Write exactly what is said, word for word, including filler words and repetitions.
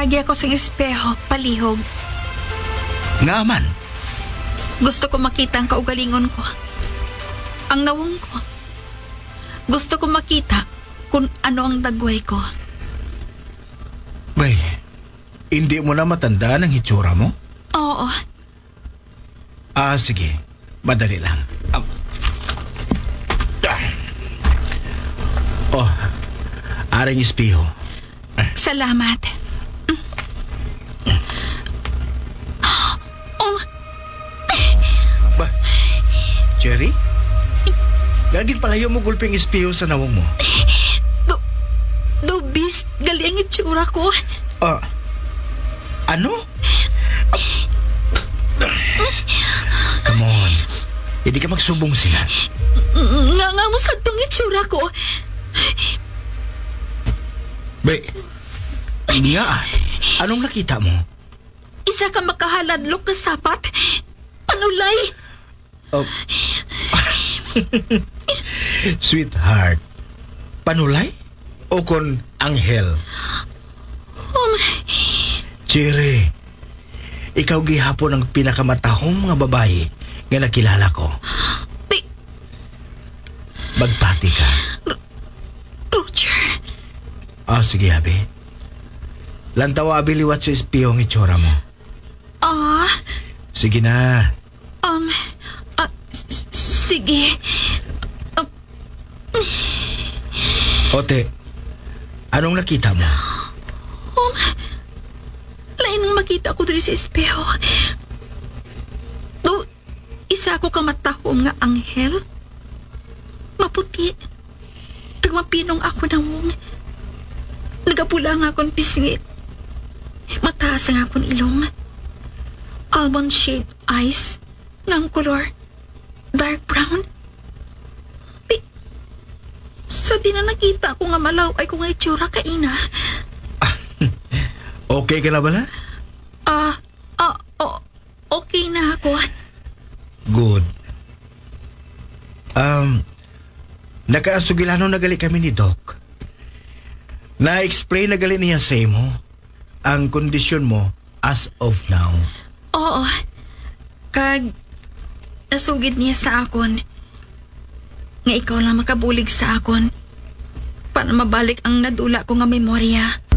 Nag-agi ako sa espeho, palihog. Nga man. Gusto ko makita ang kaugalingon ko. Ang nawong ko. Gusto ko makita kung ano ang dagway ko. Bay, hindi mo na matandaan ang hitsura mo? Oo. Ah, sige. Madali lang. Um, ah. Oh, aring espiho. Salamat. Oh, Ba, Cherry? Gagin palayo mo gulping espiho sa nawong mo. do, do bis, gali ang itsura ko. Ah, ano? Come on. Hindi ka magsubong sila. Nga nga mo sa itong itsura ko. Bay, nga ah. Anong nakita mo? Isa ka makahaladlok na sapat. Panulay. Oh. Sweetheart, panulay? O kon anghel? Um, Cherry, ikaw gihapon ang pinakamatahong mga babae nga nakilala ko. Pi- Magpati ka. Roger. Ah, sige, abi. Lantaw, abi, liwat sa espiyo ang itsura mo. Ah, Sige na. um, ah, s- sige. Um, Ote, anong nakita mo? um, lain ang makita ko dito sa espeho. Do, isa ko kamatahom nga anghel. Maputi. Tagmapinong ako na mong. Nagapula nga akong pisngi. Mataas nga akong ilong. Almond shade eyes. Ngang color. Dark brown. Pi, sa di na nakita ko nga malaw ay kung nga itsura ka ina. Okay ka na ba na? Ah, ah, oh, okay na ako. Good. Um, nakaasugilano na gali kami ni Doc. Na-explain na gali niya sa imo ang kondisyon mo as of now. Oo. Kag, nasugid niya sa akon. Nga ikaw lang makabulig sa akon. Para mabalik ang nadula ko nga memorya.